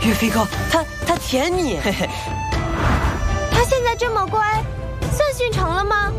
岳飞哥，他舔你。 他现在这么乖，算训成了吗？